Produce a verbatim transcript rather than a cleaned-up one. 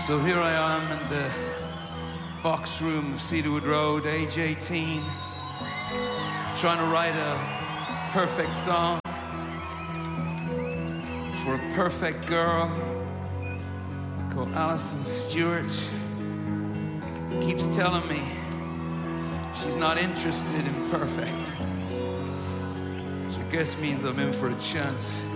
So here I am in the box room of Cedarwood Road, age eighteen, trying to write a perfect song for a perfect girl called Alison Stewart. Keeps telling me she's not interested in perfect, which I guess means I'm in for a chance.